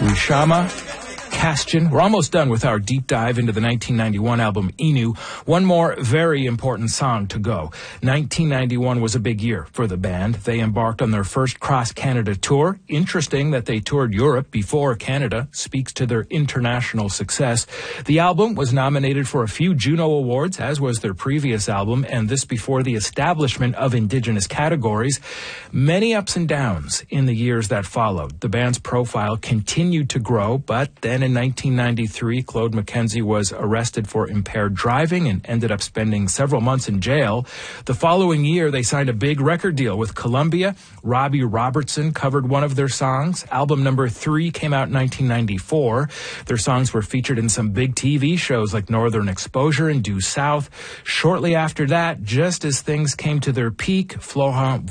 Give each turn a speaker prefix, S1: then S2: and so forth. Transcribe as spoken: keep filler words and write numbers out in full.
S1: Rushama Kastian. We're almost done with our deep dive into the nineteen ninety-one album Inu. One more very important song to go. nineteen ninety-one was a big year for the band. They embarked on their first cross-Canada tour. Interesting that they toured Europe before Canada. Speaks to their international success. The album was nominated for a few Juno Awards, as was their previous album, and this before the establishment of Indigenous categories. Many ups and downs in the years that followed. The band's profile continued to grow, but then in nineteen ninety-three, Claude McKenzie was arrested for impaired driving and ended up spending several months in jail. The following year, they signed a big record deal with Columbia. Robbie Robertson covered one of their songs. Album number three came out in nineteen ninety-four. Their songs were featured in some big T V shows like Northern Exposure and Due South. Shortly after that, just as things came to their peak, Florent